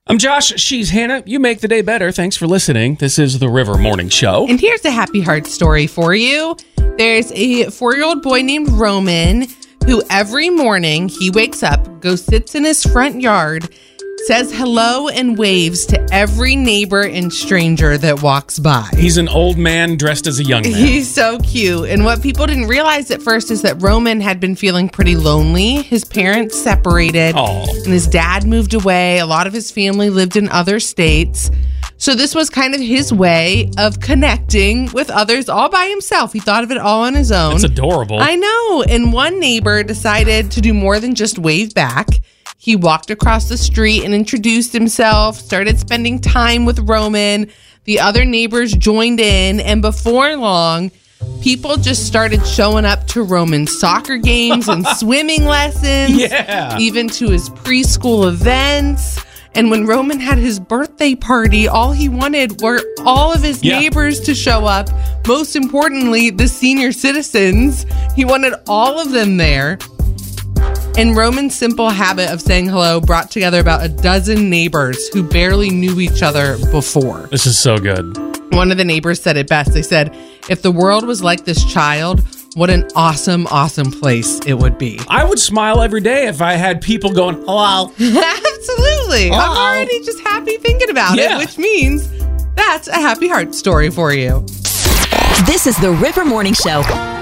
I'm Josh. She's Hannah. You make the day better. Thanks for listening. This is the River Morning Show. And here's a happy heart story for you. There's a 4-year-old boy named Roman who every morning he wakes up, goes sits in his front yard, says hello and waves to every neighbor and stranger that walks by. He's an old man dressed as a young man. He's so cute. And what people didn't realize at first is that Roman had been feeling pretty lonely. His parents separated, and his dad moved away. A lot of his family lived in other states. So this was kind of his way of connecting with others all by himself. He thought of it all on his own. It's adorable. I know. And one neighbor decided to do more than just wave back. He walked across the street and introduced himself, started spending time with Roman. The other neighbors joined in, and before long, people just started showing up to Roman's soccer games and swimming lessons, even to his preschool events. And when Roman had his birthday party, all he wanted were all of his neighbors to show up. Most importantly, the senior citizens. He wanted all of them there. And Roman's simple habit of saying hello brought together about a dozen neighbors who barely knew each other before. This is so good. One of the neighbors said it best. They said, if the world was like this child, what an awesome, awesome place it would be. I would smile every day if I had people going, hello. Absolutely. Hello. I'm already just happy thinking about it, which means that's a happy heart story for you. This is the River Morning Show.